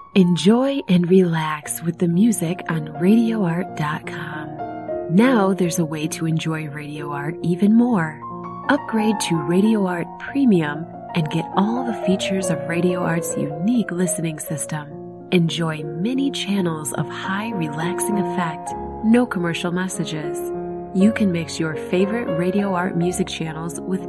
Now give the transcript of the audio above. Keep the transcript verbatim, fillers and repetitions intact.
Enjoy and relax with the music on radio art dot com. Now there's a way to enjoy Radio Art even more. Upgrade to Radio Art Premium and get all the features of Radio Art's unique listening system. Enjoy many channels of high relaxing effect, no commercial messages. You can mix your favorite Radio Art music channels with